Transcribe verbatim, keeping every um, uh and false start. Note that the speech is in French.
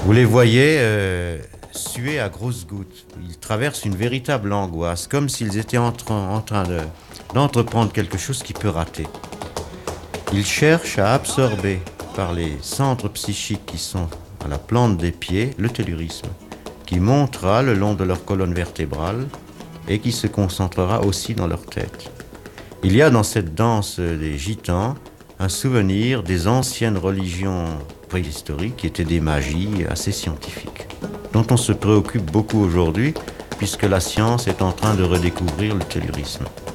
Vous les voyez euh, suer à grosses gouttes. Ils traversent une véritable angoisse, comme s'ils étaient en train, en train de, d'entreprendre quelque chose qui peut rater. Ils cherchent à absorber par les centres psychiques qui sont à la plante des pieds le tellurisme, qui montera le long de leur colonne vertébrale et qui se concentrera aussi dans leur tête. Il y a dans cette danse des gitans un souvenir des anciennes religions préhistoriques qui étaient des magies assez scientifiques, dont on se préoccupe beaucoup aujourd'hui puisque la science est en train de redécouvrir le tellurisme.